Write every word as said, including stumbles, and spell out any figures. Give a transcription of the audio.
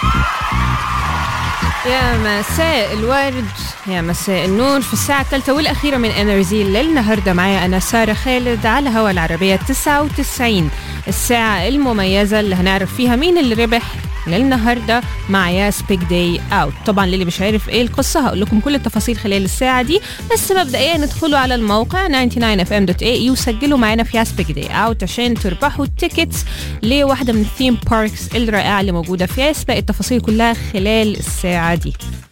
يا مساء الورد، يا مساء النور في الساعة الثالثة والأخيرة من انرجي الليل. النهاردة معايا أنا سارة خالد على هوا العربية تسعة وتسعين، الساعة المميزة اللي هنعرف فيها مين اللي ربح للنهاردة مع ياس بيج داي اوت. طبعا للي مش عارف ايه القصة هقول لكم كل التفاصيل خلال الساعة دي، بس مبدئيا ندخلوا على الموقع تسعة وتسعين اف ام دوت اي اي وسجلوا معانا في ياس بيج داي اوت عشان تربحوا التيكتس لواحدة من الثيم باركس الرائعة اللي موجودة في ياس. باقي التفاصيل كلها خلال الساعة دي.